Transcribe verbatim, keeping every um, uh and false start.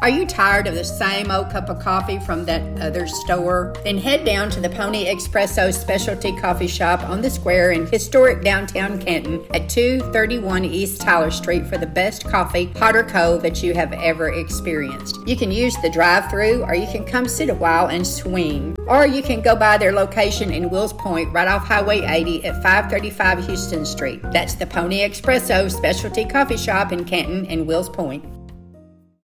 Are you tired of the same old cup of coffee from that other store? Then head down to the Pony Espresso Specialty Coffee Shop on the square in historic downtown Canton at two thirty-one East Tyler Street for the best coffee, hot or cold, that you have ever experienced. You can use the drive-thru, or you can come sit a while and swing. Or you can go by their location in Wills Point right off Highway eighty at five thirty-five Houston Street. That's the Pony Espresso Specialty Coffee Shop in Canton and Wills Point.